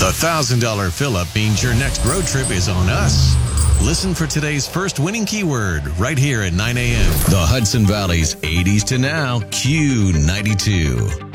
The $1,000 fill-up means your next road trip is on us. Listen for today's first winning keyword right here at 9 a.m. The Hudson Valley's 80s to now Q92.